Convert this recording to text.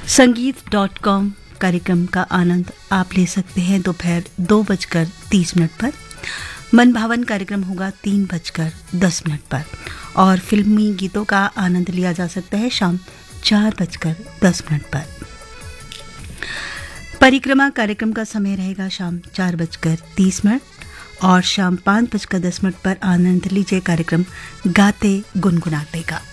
संगीत.com कार्यक्रम का आनंद आप ले सकते हैं दोपहर 2:30 पर। मनभावन कार्यक्रम होगा 3:10 पर और फिल्मी गीतों का आनंद लिया जा सकता है शाम 4:10 पर। परिक्रमा कार्यक्रम का समय रहेगा शाम 4:30 और शाम 5:10 पर आनंद लीजिए कार्यक्रम गाते गुनगुनाते का।